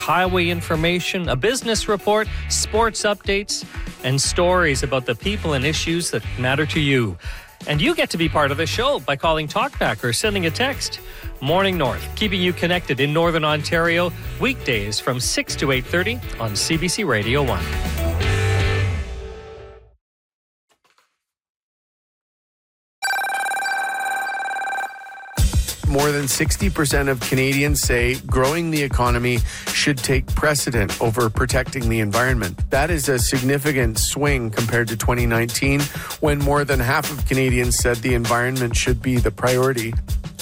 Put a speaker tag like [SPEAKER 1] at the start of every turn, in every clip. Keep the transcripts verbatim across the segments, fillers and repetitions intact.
[SPEAKER 1] highway information, a business report, sports updates, and stories about the people and issues that matter to you. And you get to be part of the show by calling TalkBack or sending a text. Morning North, keeping you connected in Northern Ontario, weekdays from six to eight thirty on C B C Radio one.
[SPEAKER 2] More than sixty percent of Canadians say growing the economy should take precedent over protecting the environment. That is a significant swing compared to twenty nineteen, when more than half of Canadians said the environment should be the priority.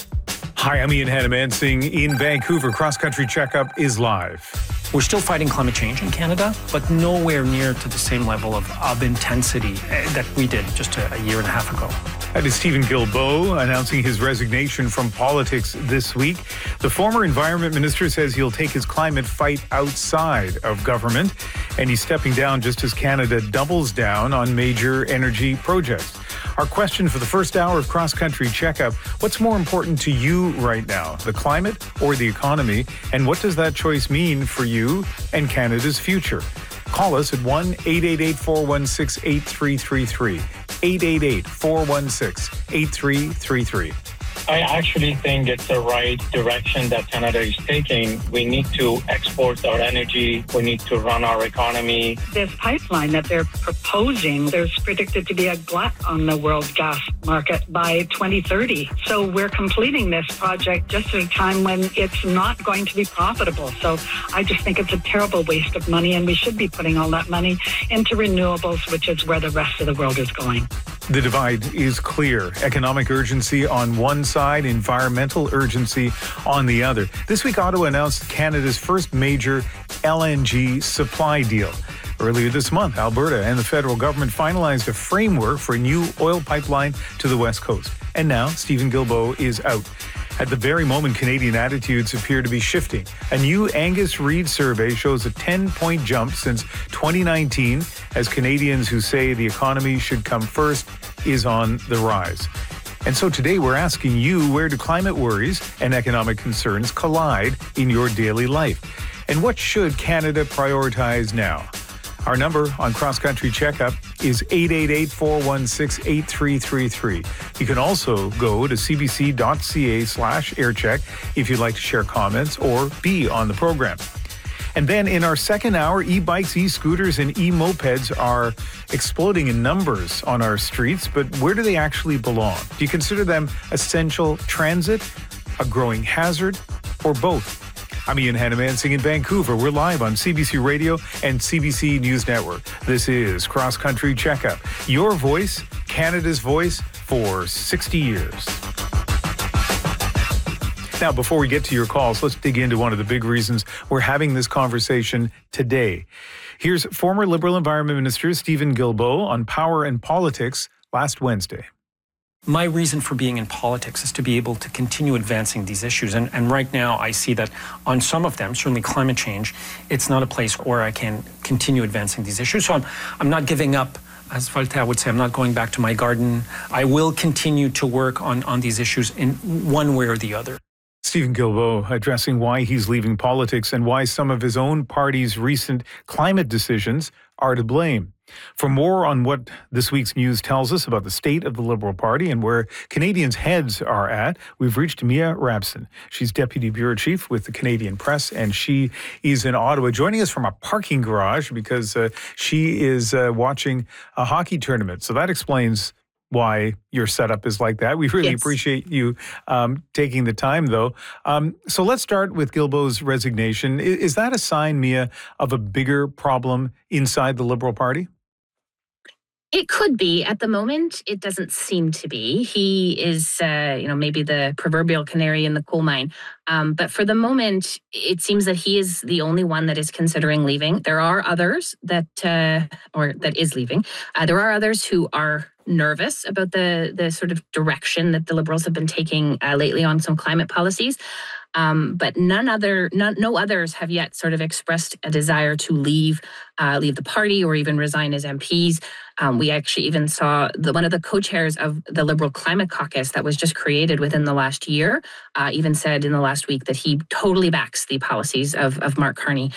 [SPEAKER 3] Hi, I'm Ian Hannamansing in Vancouver. Cross Country Checkup is live.
[SPEAKER 4] We're still fighting climate change in Canada, but nowhere near to the same level of, of intensity that we did just a, a year and a half ago.
[SPEAKER 3] That is Stephen Guilbeault announcing his resignation from politics this week. The former Environment Minister says he'll take his climate fight outside of government, and he's stepping down just as Canada doubles down on major energy projects. Our question for the first hour of Cross Country Checkup: what's more important to you right now, the climate or the economy? And what does that choice mean for you and Canada's future? Call us at one eight eight eight, four one six, eight three three three. eight eight eight, four one six, eight three three three.
[SPEAKER 5] I actually think it's the right direction that Canada is taking. We need to export our energy. We need to run our economy.
[SPEAKER 6] This pipeline that they're proposing, there's predicted to be a glut on the world gas market by twenty thirty. So we're completing this project just at a time when it's not going to be profitable. So I just think it's a terrible waste of money, and we should be putting all that money into renewables, which is where the rest of the world is going.
[SPEAKER 3] The divide is clear. Economic urgency on one side, environmental urgency on the other. This week, Ottawa announced Canada's first major L N G supply deal. Earlier this month, Alberta and the federal government finalized a framework for a new oil pipeline to the West Coast. And now, Stephen Guilbeault is out. At the very moment, Canadian attitudes appear to be shifting. A new Angus Reid survey shows a ten-point jump since twenty nineteen, as Canadians who say the economy should come first is on the rise. And so today we're asking you, where do climate worries and economic concerns collide in your daily life? And what should Canada prioritize now? Our number on Cross Country Checkup is eight eight eight, four one six, eight three three three. You can also go to cbc.ca slash aircheck if you'd like to share comments or be on the program. And then in our second hour, e-bikes, e-scooters, and e-mopeds are exploding in numbers on our streets, but where do they actually belong? Do you consider them essential transit, a growing hazard, or both? I'm Ian Hannamansing in Vancouver. We're live on C B C Radio and C B C News Network. This is Cross Country Checkup, your voice, Canada's voice for sixty years. Now, before we get to your calls, let's dig into one of the big reasons we're having this conversation today. Here's former Liberal Environment Minister Stephen Guilbeault on power and politics last Wednesday.
[SPEAKER 4] My reason for being in politics is to be able to continue advancing these issues. And, and right now I see that on some of them, certainly climate change, it's not a place where I can continue advancing these issues. So I'm, I'm not giving up. As Voltaire would say, I'm not going back to my garden. I will continue to work on, on these issues in one way or the other.
[SPEAKER 3] Stephen Guilbeault addressing why he's leaving politics and why some of his own party's recent climate decisions are to blame. For more on what this week's news tells us about the state of the Liberal Party and where Canadians' heads are at, we've reached Mia Rabson. She's Deputy Bureau Chief with the Canadian Press, and she is in Ottawa, joining us from a parking garage because uh, she is uh, watching a hockey tournament. So that explains why your setup is like that. We really yes. appreciate you um, taking the time, though. Um, so let's start with Guilbeault's resignation. Is, is that a sign, Mia, of a bigger problem inside the Liberal Party?
[SPEAKER 7] It could be. At the moment, it doesn't seem to be. He is, uh, you know, maybe the proverbial canary in the coal mine. Um, but for the moment, it seems that he is the only one that is considering leaving. There are others that, uh, or that is leaving. Uh, there are others who are nervous about the the sort of direction that the Liberals have been taking uh, lately on some climate policies. Um, but none other, none, no others have yet sort of expressed a desire to leave, uh, leave the party or even resign as M Ps. Um, we actually even saw the, one of the co-chairs of the Liberal Climate Caucus that was just created within the last year, uh, even said in the last week that he totally backs the policies of, of Mark Carney.